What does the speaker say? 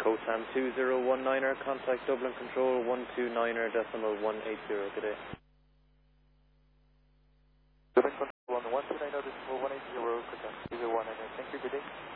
OSAM 2019er, contact Dublin Control 129er.180, good day. Dublin Control 129er.180, contact 2019er, thank you, good day.